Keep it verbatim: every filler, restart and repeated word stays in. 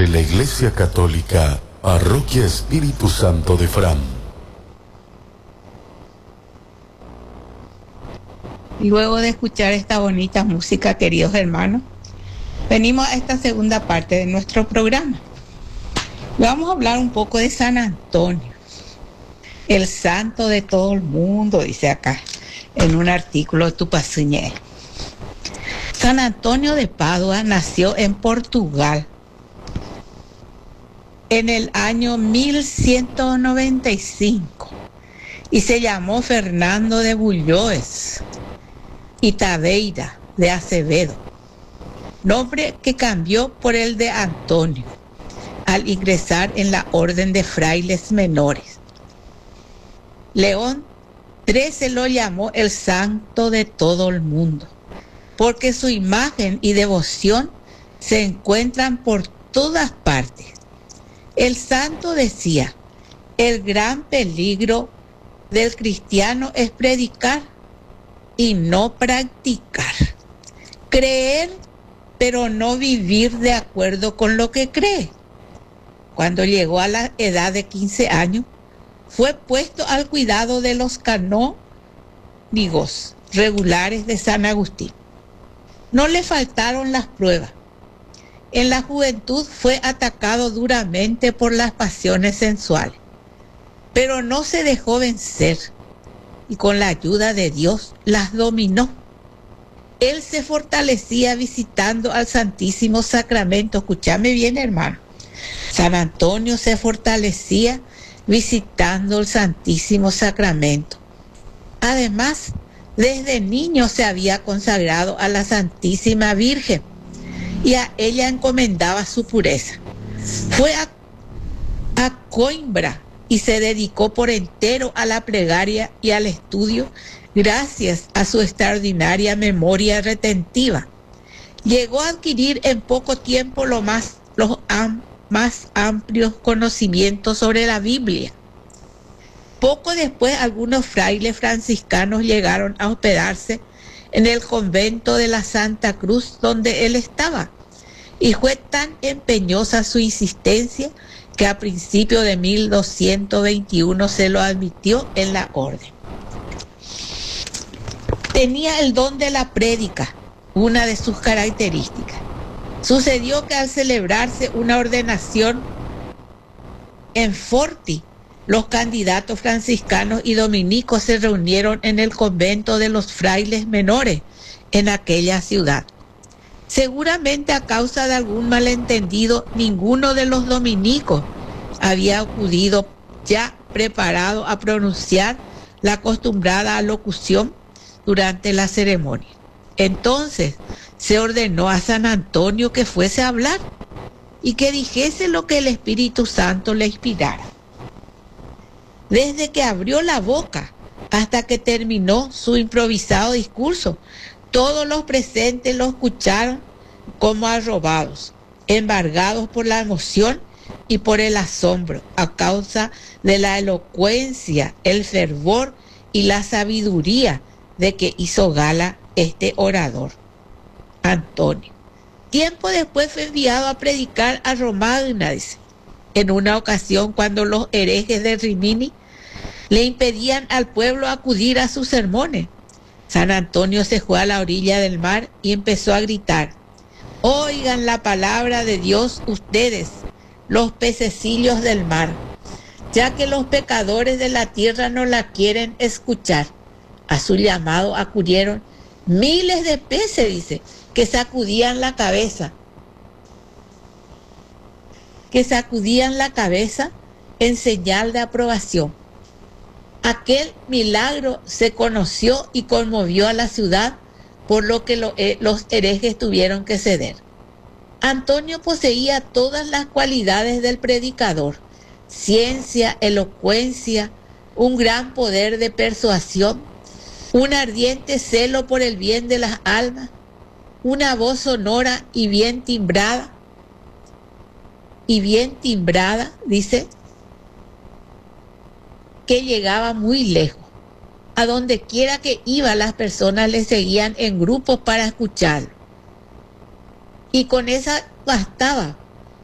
de la Iglesia Católica, Parroquia Espíritu Santo de Fram. Luego de escuchar esta bonita música, queridos hermanos, venimos a esta segunda parte de nuestro programa. Vamos a hablar un poco de San Antonio, el santo de todo el mundo, dice acá en un artículo de Tupacigné. San Antonio de Padua nació en Portugal en el año mil ciento noventa y cinco y se llamó Fernando de Bulloes y Taveira de Acevedo, nombre que cambió por el de Antonio al ingresar en la orden de frailes menores. León trece lo llamó el santo de todo el mundo, porque su imagen y devoción se encuentran por todas partes. El santo decía: el gran peligro del cristiano es predicar y no practicar, creer pero no vivir de acuerdo con lo que cree. Cuando llegó a la edad de quince años, fue puesto al cuidado de los canónigos regulares de San Agustín. No le faltaron las pruebas. En la juventud fue atacado duramente por las pasiones sensuales, pero no se dejó vencer y con la ayuda de Dios las dominó. Él se fortalecía visitando al Santísimo Sacramento. Escúchame bien, hermano. San Antonio se fortalecía visitando el Santísimo Sacramento. Además, desde niño se había consagrado a la Santísima Virgen y a ella encomendaba su pureza. Fue a, a Coimbra y se dedicó por entero a la plegaria y al estudio gracias a su extraordinaria memoria retentiva. Llegó a adquirir en poco tiempo lo más, los am, más amplios conocimientos sobre la Biblia. Poco después, algunos frailes franciscanos llegaron a hospedarse en el convento de la Santa Cruz donde él estaba, y fue tan empeñosa su insistencia que a principios de mil doscientos veintiuno se lo admitió en la orden. Tenía el don de la prédica, una de sus características. Sucedió que al celebrarse una ordenación en Forti, los candidatos franciscanos y dominicos se reunieron en el convento de los frailes menores en aquella ciudad. Seguramente a causa de algún malentendido, ninguno de los dominicos había acudido ya preparado a pronunciar la acostumbrada alocución durante la ceremonia. Entonces se ordenó a San Antonio que fuese a hablar y que dijese lo que el Espíritu Santo le inspirara. Desde que abrió la boca hasta que terminó su improvisado discurso, todos los presentes lo escucharon como arrobados, embargados por la emoción y por el asombro, a causa de la elocuencia, el fervor y la sabiduría de que hizo gala este orador, Antonio. Tiempo después fue enviado a predicar a Romagna, dice. En una ocasión, cuando los herejes de Rimini le impedían al pueblo acudir a sus sermones, San Antonio se fue a la orilla del mar y empezó a gritar: oigan la palabra de Dios ustedes, los pececillos del mar, ya que los pecadores de la tierra no la quieren escuchar. A su llamado acudieron miles de peces, dice, que sacudían la cabeza, que sacudían la cabeza en señal de aprobación. Aquel milagro se conoció y conmovió a la ciudad, por lo que lo, eh, los herejes tuvieron que ceder. Antonio poseía todas las cualidades del predicador: ciencia, elocuencia, un gran poder de persuasión, un ardiente celo por el bien de las almas, una voz sonora y bien timbrada, y bien timbrada, dice, que llegaba muy lejos. A donde quiera que iba, las personas le seguían en grupos para escucharlo. Y con esa bastaba